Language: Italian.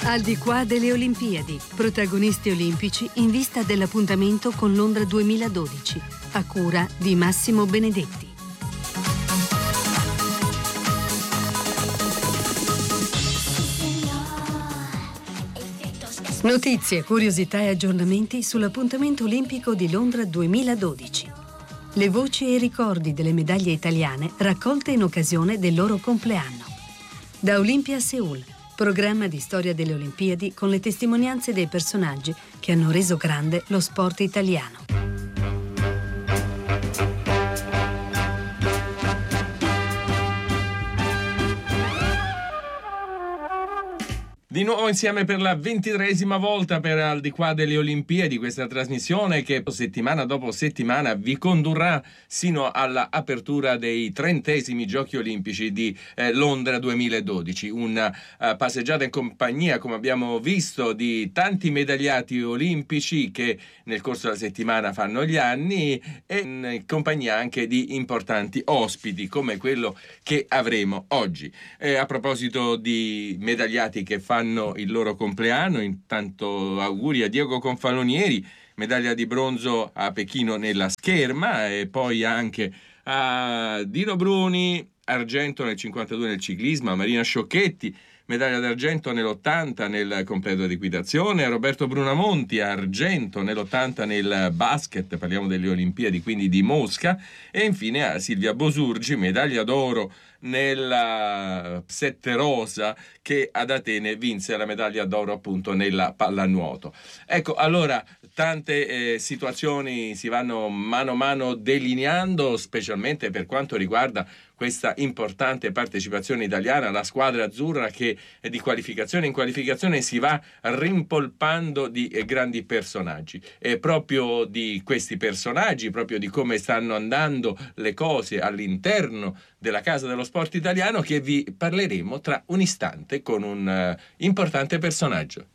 Al di qua delle Olimpiadi, protagonisti olimpici in vista dell'appuntamento con Londra 2012, a cura di Massimo Benedetti. Notizie, curiosità e aggiornamenti sull'appuntamento olimpico di Londra 2012. Le voci e i ricordi delle medaglie italiane raccolte in occasione del loro compleanno. Da Olimpia a Seul, programma di storia delle Olimpiadi con le testimonianze dei personaggi che hanno reso grande lo sport italiano. Di nuovo insieme per la 23esima volta per Al di qua delle Olimpiadi, questa trasmissione che settimana dopo settimana vi condurrà sino all'apertura dei 30esimi Giochi Olimpici di Londra 2012. Una passeggiata in compagnia, come abbiamo visto, di tanti medagliati olimpici che nel corso della settimana fanno gli anni e in compagnia anche di importanti ospiti come quello che avremo oggi. A proposito di medagliati che fanno il loro compleanno, intanto auguri a Diego Confalonieri, medaglia di bronzo a Pechino nella scherma, e poi anche a Dino Bruni, argento nel 52 nel ciclismo, a Marina Sciocchetti, medaglia d'argento nell'80 nel completo di equitazione, a Roberto Brunamonti, argento nell'80 nel basket, parliamo delle Olimpiadi quindi di Mosca, e infine a Silvia Bosurgi, medaglia d'oro nella sette rosa, che ad Atene vinse la medaglia d'oro appunto nella pallanuoto. Ecco, allora tante situazioni si vanno mano a mano delineando, specialmente per quanto riguarda questa importante partecipazione italiana. La squadra azzurra che di qualificazione in qualificazione si va rimpolpando di grandi personaggi, e proprio di questi personaggi, proprio di come stanno andando le cose all'interno della Casa dello Sport Italiano, che vi parleremo tra un istante con un importante personaggio.